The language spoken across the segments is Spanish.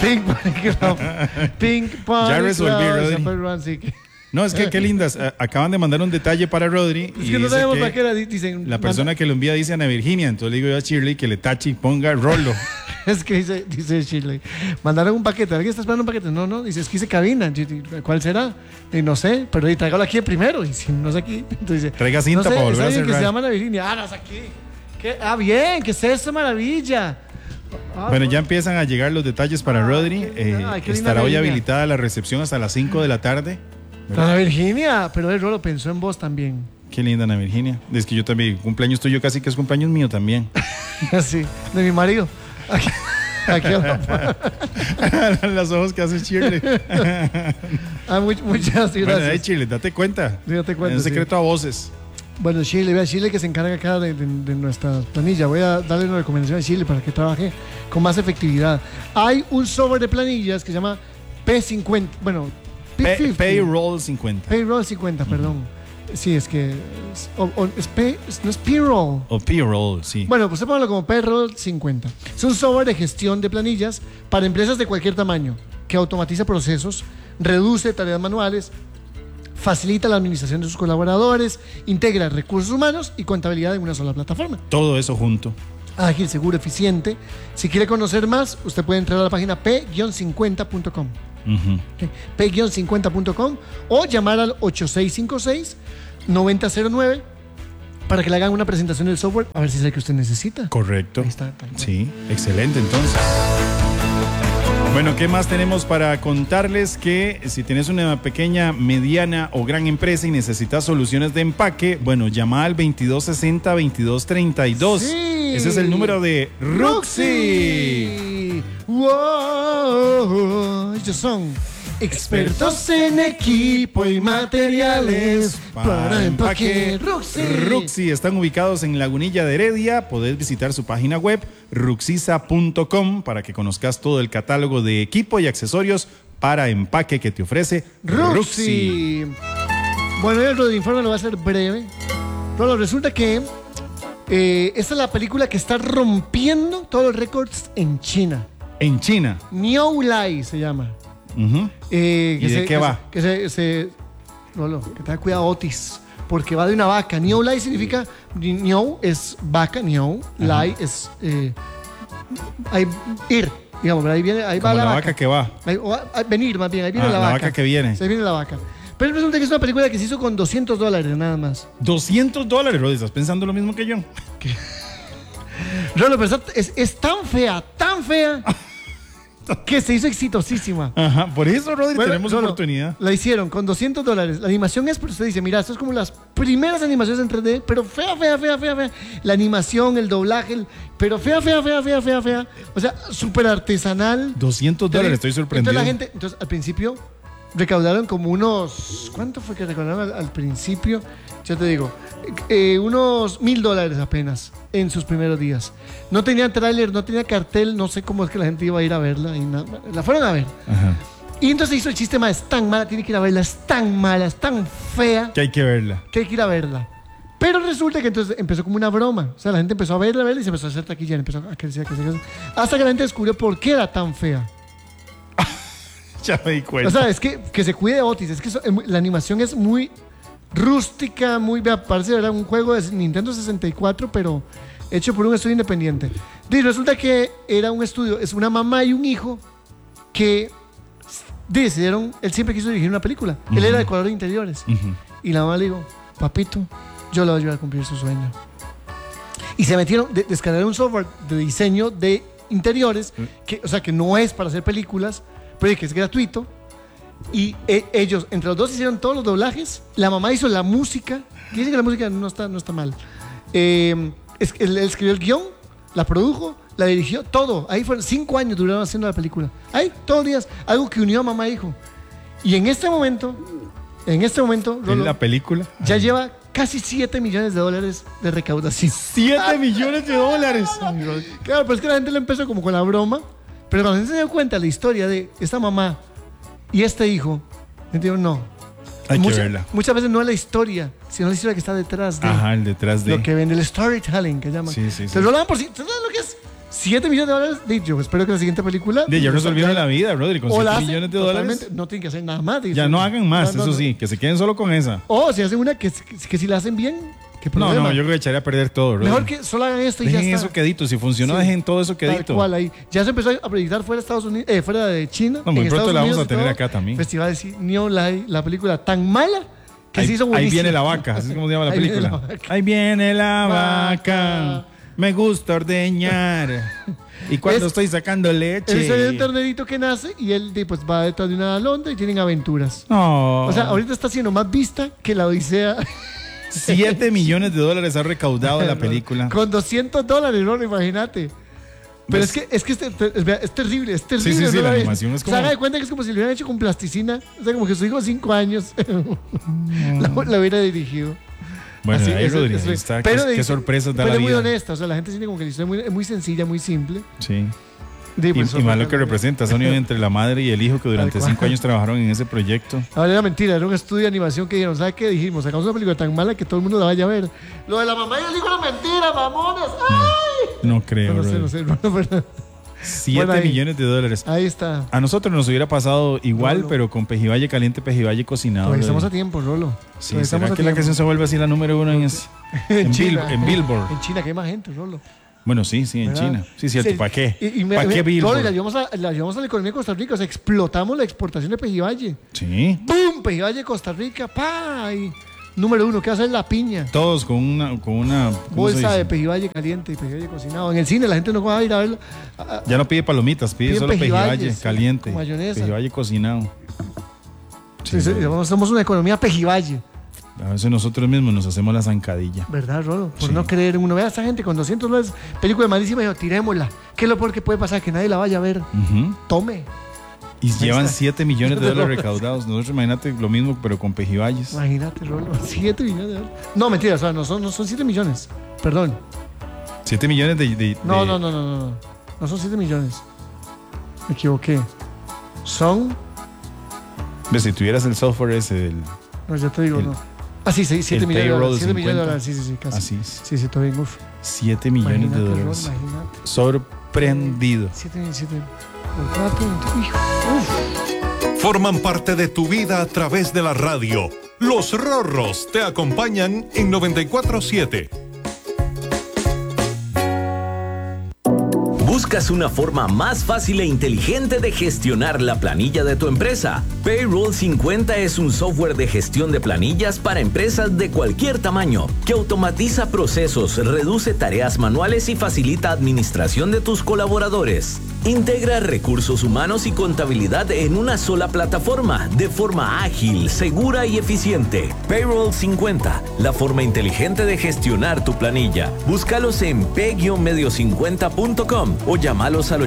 Pink Pony Club. Pink Pony Ya resolví, Club. Rodri. No, es que qué lindas. Acaban de mandar un detalle para Rodri. Es que no sabemos para qué era. Dicen, la persona que lo envía dice Ana Virginia. Entonces le digo yo a Shirley que le tache y ponga Rolo. Es que dice Shirley, mandaron un paquete. ¿Alguien está esperando un paquete? No, dice, es que dice cabina. ¿Cuál será? Y no sé, pero tráigalo aquí primero. Y si no es aquí, entonces dice, traiga cinta no sé, para volver a cerrar. Que se llama Ana Virginia. No es aquí. Bien, ¿qué es esta maravilla? Bueno, ya empiezan a llegar los detalles para Rodri. Estará hoy habilitada la recepción hasta las 5 de la tarde. Ana Virginia, pero el Rolo pensó en vos también. Qué linda Ana Virginia. Es que yo también, cumpleaños tuyo casi que es cumpleaños mío también. Sí, de mi marido. Aquí los ojos que hace Shirley. Muchas gracias. Bueno, Shirley, date cuenta. Date cuenta. Es un secreto a voces. Bueno, Shirley que se encarga acá de nuestra planilla. Voy a darle una recomendación a Shirley para que trabaje con más efectividad. Hay un software de planillas que se llama P50. Bueno, Payroll 50. Payroll 50, perdón. Sí, es que no es Payroll. O Payroll, sí. Bueno, pues póngalo como Payroll 50. Es un software de gestión de planillas para empresas de cualquier tamaño que automatiza procesos, reduce tareas manuales, facilita la administración de sus colaboradores, integra recursos humanos y contabilidad en una sola plataforma. Todo eso junto. Ágil, seguro, eficiente. Si quiere conocer más, usted puede entrar a la página p-50.com. Okay. p-50.com o llamar al 8656-9009 para que le hagan una presentación del software a ver si es el que usted necesita. Correcto. Ahí está. Sí, excelente entonces. Bueno, ¿qué más tenemos para contarles? Que si tienes una pequeña, mediana o gran empresa y necesitas soluciones de empaque, bueno, llama al 2260-2232. Sí. Ese es el número de Ruxy. Wow. Ellos son expertos en equipo y materiales para empaque. Ruxy están ubicados en Lagunilla de Heredia. Podés visitar su página web ruxiza.com para que conozcas todo el catálogo de equipo y accesorios para empaque que te ofrece Ruxy. Bueno, el informe lo va a hacer breve. Pero resulta que esta es la película que está rompiendo todos los récords en China. En China. Niu Lai se llama. ¿Y de qué va? Lolo, que tenga cuidado, Otis, porque va de una vaca. Niu Lai significa, Niu es vaca, Niu Lai es ir, digamos, ahí va la vaca que va. Venir, más bien, ahí viene la vaca. La vaca que viene. Se viene la vaca. Pero resulta que es una película que se hizo con $200 nada más. $200, Rodi, ¿estás pensando lo mismo que yo? Rolo, pero es tan fea, que se hizo exitosísima. Ajá, por eso, Rodri, tenemos oportunidad. La hicieron con $200. La animación es, pero usted dice, mira, esto es como las primeras animaciones en 3D, pero fea. La animación, el doblaje, pero fea. O sea, súper artesanal. $200, estoy sorprendido. Entonces la gente, al principio recaudaron como unos, ¿cuánto fue que recaudaron al principio? Ya te digo, unos $1,000 apenas en sus primeros días. No tenía tráiler, no tenía cartel, no sé cómo es que la gente iba a ir a verla. La fueron a ver. Ajá. Y entonces hizo el chiste más, es tan mala, tiene que ir a verla, es tan mala, es tan fea. Que hay que verla. Que hay que ir a verla. Pero resulta que entonces empezó como una broma. O sea, la gente empezó a verla y se empezó a hacer taquilla, empezó a crecer. Hasta que la gente descubrió por qué era tan fea. Ya me di cuenta. O sea, es que se cuide Otis, es que la animación es muy rústica, parece era un juego de Nintendo 64, pero hecho por un estudio independiente. Y resulta que era un estudio, es una mamá y un hijo que decidieron, él siempre quiso dirigir una película. Él era decorador de interiores. Y la mamá le dijo, papito, yo le voy a ayudar a cumplir su sueño. Y se metieron, descargaron un software de diseño de interiores, o sea, que no es para hacer películas, pero que es gratuito. Y ellos, entre los dos, hicieron todos los doblajes. La mamá hizo la música. Dicen que la música no está mal. Él escribió el guión, la produjo, la dirigió, todo. Ahí fueron 5 años duraron haciendo la película. Ahí, todos los días, algo que unió a mamá e hijo. Y en este momento, Rolo, la película ya lleva casi $7 millones de recaudación. $7 millones. Claro, pero es que la gente lo empezó como con la broma. Pero cuando se dio cuenta la historia de esta mamá y este hijo, entiendo, no. Hay que verla. Muchas veces no es la historia, sino la historia que está detrás de. Ajá, el detrás de. Lo que vende, el storytelling que llaman. Sí. Se lo dan por sí. ¿Sabes lo que es? 7 millones de dólares, yo espero que la siguiente película... Ya resolvieron la vida, brother, con 7 la millones de dólares. No tienen que hacer nada más. Ya no hagan más, eso sí, que se queden solo con esa. O si hacen una que si la hacen bien, ¿qué problema? No, yo creo que echaría a perder todo, brother. Mejor que solo hagan esto y dejen ya está. eso quedito, si funcionó, dejen todo eso quedito. Tal cual ahí. Ya se empezó a proyectar fuera de Estados Unidos, fuera de China. No, muy pronto Estados la vamos Unidos a tener todo. acá también. Festival de Neon Light, la película tan mala que se hizo buenísima. Ahí viene la vaca, así es como se llama la película. Ahí viene la vaca. Me gusta ordeñar. Y cuando estoy sacando leche. Es un ternerito que nace y él pues va detrás de una alondra y tienen aventuras. Oh. O sea, ahorita está siendo más vista que la Odisea. 7 millones de dólares ha recaudado la película. Con $200, ¿no? Imagínate. Pero es que es terrible, es terrible. Sí, ¿no? la animación es como... Se haga de cuenta que es como si lo hubieran hecho con plasticina. O sea, como que su hijo de 5 años la hubiera dirigido. Bueno, así, ahí Rodríguez está. Qué sorpresas da la vida. Pero es muy honesta, o sea, la gente siente como que la historia es muy sencilla, muy simple. Sí. Y más lo que representa, esa unión entre la madre y el hijo que durante 5 años trabajaron en ese proyecto. Ahora era mentira, era un estudio de animación que dijeron, ¿sabes qué? Dijimos, sacamos una película tan mala que todo el mundo la vaya a ver. Lo de la mamá y el hijo era mentira, mamones. ¡Ay! No creo, no sé, ¿verdad? 7 millones de dólares. Ahí está. A nosotros nos hubiera pasado igual, Rolo. Pero con pejibaye caliente, pejibaye cocinado. Pues estamos a tiempo, Rolo. Sí, ¿será que la canción se vuelve así la número 1 en Billboard? En China, que hay más gente, Rolo. Bueno, sí, en ¿verdad? China. Sí, cierto. ¿Para qué? ¿Para qué Billboard? La llevamos a la economía de Costa Rica. O sea, explotamos la exportación de pejibaye. Sí. ¡Pum! Pejibaye Costa Rica. ¡Pa! Y número 1, ¿qué hace la piña? Todos con una bolsa de pejibaye caliente y pejibaye cocinado. En el cine la gente no va a ir a verlo. Ya no pide palomitas, pide solo pejibaye caliente. Con mayonesa. Pejibaye cocinado. Sí, somos una economía pejibaye. A veces nosotros mismos nos hacemos la zancadilla. ¿Verdad, Rolo? Por no creer en uno. Vea a esta gente con $200, película malísima, y dijo, tirémosla. ¿Qué es lo peor que puede pasar? Que nadie la vaya a ver. Tome. Y llevan 7 millones de dólares recaudados. Nosotros, imagínate lo mismo, pero con pejibayes. Imagínate, Rolo. 7 millones de dólares. No, mentira, o sea, no son 7 millones. Perdón. 7 millones de... No. No son 7 millones. Me equivoqué. Son... ¿Ves? Si tuvieras el software ese del... No, ya te digo, no. Ah, sí, 7 millones de dólares. 7 millones de dólares, sí, casi. Así es. Sí, todo bien, uf. 7 millones de dólares. Imagínate. Sorprendido. 7. Forman parte de tu vida a través de la radio. Los Rorros te acompañan en 94.7. ¿Buscas una forma más fácil e inteligente de gestionar la planilla de tu empresa? Payroll 50 es un software de gestión de planillas para empresas de cualquier tamaño, que automatiza procesos, reduce tareas manuales y facilita administración de tus colaboradores. Integra recursos humanos y contabilidad en una sola plataforma, de forma ágil, segura y eficiente. Payroll 50, la forma inteligente de gestionar tu planilla. Búscalos en p-medio50.com o llámalos al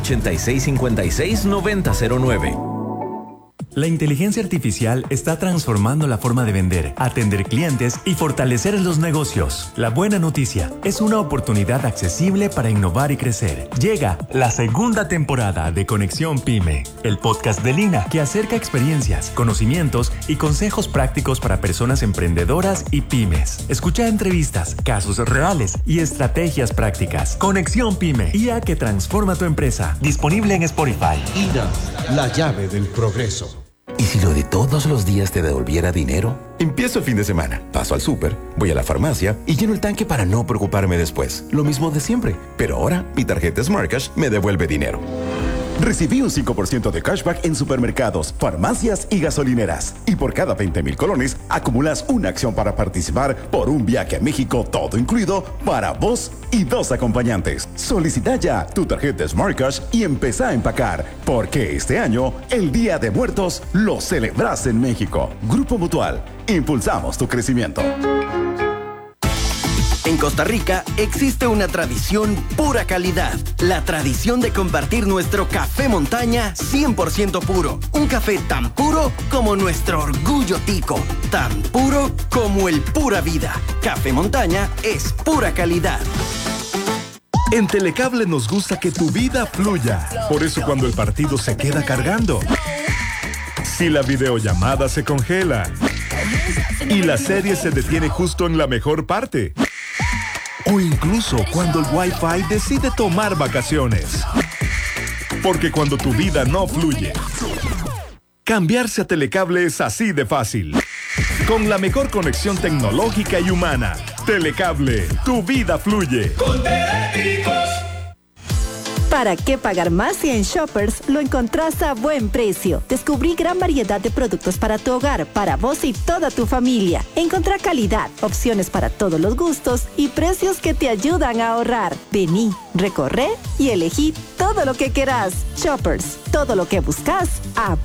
8656-9009. La inteligencia artificial está transformando la forma de vender, atender clientes y fortalecer los negocios. La buena noticia es una oportunidad accesible para innovar y crecer. Llega la segunda temporada de Conexión Pyme, el podcast de Lina que acerca experiencias, conocimientos y consejos prácticos para personas emprendedoras y pymes. Escucha entrevistas, casos reales y estrategias prácticas. Conexión Pyme, IA que transforma tu empresa. Disponible en Spotify. INA, la llave del progreso. ¿Y si lo de todos los días te devolviera dinero? Empiezo el fin de semana, paso al súper, voy a la farmacia y lleno el tanque para no preocuparme después. Lo mismo de siempre, pero ahora mi tarjeta Smart Cash me devuelve dinero. Recibí un 5% de cashback en supermercados, farmacias y gasolineras. Y por cada 20,000 colones, acumulas una acción para participar por un viaje a México, todo incluido, para vos y 2 acompañantes. Solicita ya tu tarjeta Smart Cash y empezá a empacar, porque este año, el Día de Muertos, lo celebras en México. Grupo Mutual, impulsamos tu crecimiento. En Costa Rica existe una tradición pura calidad. La tradición de compartir nuestro café montaña 100% puro. Un café tan puro como nuestro orgullo tico. Tan puro como el pura vida. Café montaña es pura calidad. En Telecable nos gusta que tu vida fluya. Por eso cuando el partido se queda cargando, si la videollamada se congela y la serie se detiene justo en la mejor parte, o incluso cuando el Wi-Fi decide tomar vacaciones. Porque cuando tu vida no fluye, cambiarse a Telecable es así de fácil. Con la mejor conexión tecnológica y humana, Telecable, tu vida fluye. Con Teléticos. ¿Para qué pagar más si en Shoppers lo encontrás a buen precio? Descubrí gran variedad de productos para tu hogar, para vos y toda tu familia. Encontrá calidad, opciones para todos los gustos y precios que te ayudan a ahorrar. Vení, recorre y elegí todo lo que querás. Shoppers, todo lo que buscas a